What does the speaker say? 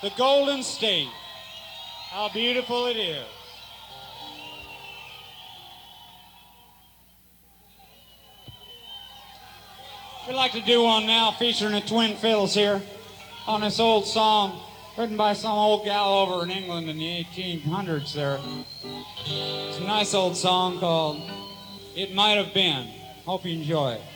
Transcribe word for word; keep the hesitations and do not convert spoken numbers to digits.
the Golden State. How beautiful it is. We'd like to do one now featuring the twin fiddles here on this old song written by some old gal over in England in the eighteen hundreds there. It's a nice old song called It Might Have Been. Hope you enjoy it.